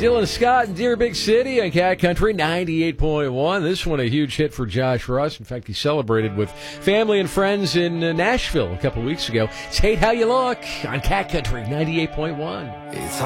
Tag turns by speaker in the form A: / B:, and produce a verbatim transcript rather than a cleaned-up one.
A: Dylan Scott and Dear Big City on Cat Country ninety-eight point one. This one a huge hit for Josh Russ. In fact, he celebrated with family and friends in uh, Nashville a couple weeks ago. It's Hate How You Look on Cat Country ninety-eight point one. It's